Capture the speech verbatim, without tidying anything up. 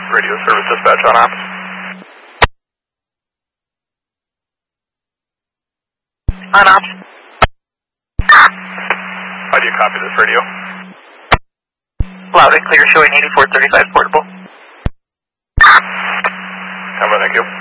Radio service dispatch on ops. On ops. How do you copy this radio? Loud and clear, showing eighty-four thirty-five portable. How about thank you?